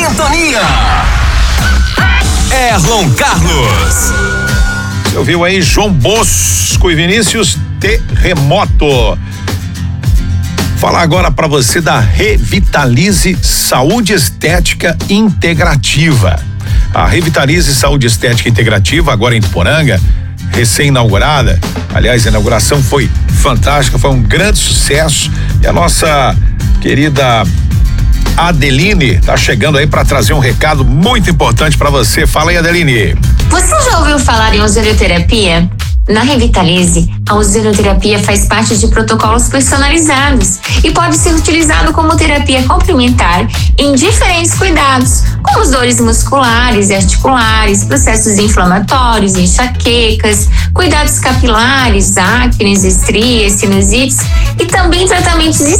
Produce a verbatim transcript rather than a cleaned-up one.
sintonia. Erlon Carlos. Você ouviu aí João Bosco e Vinícius, Terremoto. Falar agora para você da Revitalize Saúde Estética Integrativa. A Revitalize Saúde Estética Integrativa, agora em Tuporanga, recém-inaugurada. Aliás, a inauguração foi fantástica, foi um grande sucesso. E a nossa querida Adeline tá chegando aí para trazer um recado muito importante para você. Fala aí, Adeline. Você já ouviu falar em ozonioterapia? Na Revitalize, a ozonioterapia faz parte de protocolos personalizados e pode ser utilizado como terapia complementar em diferentes cuidados, como as dores musculares e articulares, processos inflamatórios, enxaquecas, cuidados capilares, acnes, estrias, sinusites e também tratamentos